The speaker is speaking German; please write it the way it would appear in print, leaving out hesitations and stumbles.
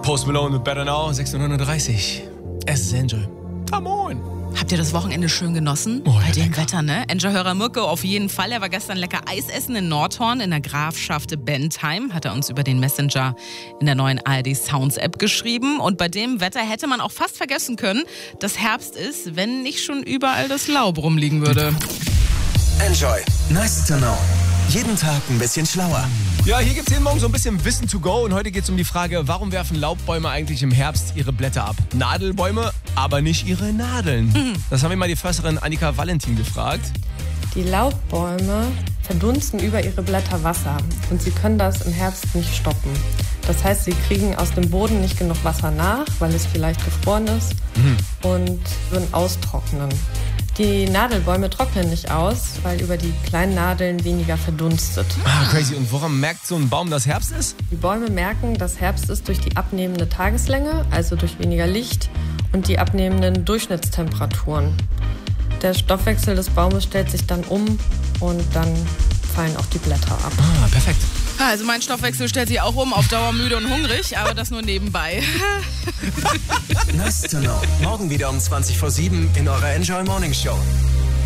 Post Malone mit Better Now, 6:39. Es ist Enjoy. Come on. Habt ihr das Wochenende schön genossen? Oh, ja, bei dem lecker. Wetter, ne? Enjoy-Hörer Mirko auf jeden Fall. Er war gestern lecker Eis essen in Nordhorn in der Grafschaft Bentheim. Hat er uns über den Messenger in der neuen ARD Sounds App geschrieben. Und bei dem Wetter hätte man auch fast vergessen können, dass Herbst ist, wenn nicht schon überall das Laub rumliegen würde. Enjoy. Nice to know. Jeden Tag ein bisschen schlauer. Ja, hier gibt's jeden Morgen so ein bisschen Wissen to go und heute geht's um die Frage, warum werfen Laubbäume eigentlich im Herbst ihre Blätter ab? Nadelbäume, aber nicht ihre Nadeln. Das haben wir mal die Försterin Annika Valentin gefragt. Die Laubbäume verdunsten über ihre Blätter Wasser und sie können das im Herbst nicht stoppen. Das heißt, sie kriegen aus dem Boden nicht genug Wasser nach, weil es vielleicht gefroren ist und würden austrocknen. Die Nadelbäume trocknen nicht aus, weil über die kleinen Nadeln weniger verdunstet. Ah, crazy. Und woran merkt so ein Baum, dass Herbst ist? Die Bäume merken, dass Herbst ist durch die abnehmende Tageslänge, also durch weniger Licht und die abnehmenden Durchschnittstemperaturen. Der Stoffwechsel des Baumes stellt sich dann um und dann fallen auch die Blätter ab. Ah, perfekt. Also mein Stoffwechsel stellt sich auch um, auf Dauer müde und hungrig, aber das nur nebenbei. Nice to know. Morgen wieder um 20:07 in eurer Enjoy Morning Show.